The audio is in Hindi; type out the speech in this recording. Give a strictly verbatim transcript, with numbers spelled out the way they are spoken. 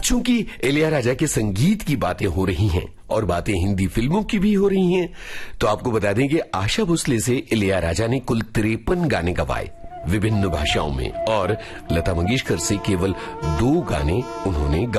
चूंकि इलैयाराजा के संगीत की बातें हो रही हैं और बातें हिंदी फिल्मों की भी हो रही हैं, तो आपको बता दें कि आशा भोसले से इलैयाराजा ने कुल तिरपन गाने गवाए विभिन्न भाषाओं में और लता मंगेशकर से केवल दो गाने उन्होंने